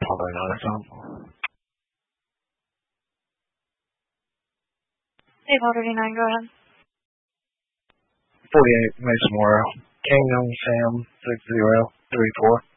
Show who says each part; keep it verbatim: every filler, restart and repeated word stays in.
Speaker 1: Probably not a thumb.
Speaker 2: Dave thirty-nine, go ahead.
Speaker 1: forty-eight, Mason Morrow. Kingdom, Sam, six zero, three four.